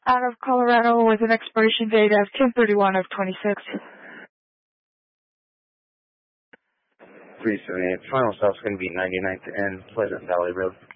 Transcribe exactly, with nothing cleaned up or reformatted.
out of Colorado with an expiration date of ten thirty-one of twenty-six. three seventy-eight. Final stop's going to be ninety-ninth and Pleasant Valley Road.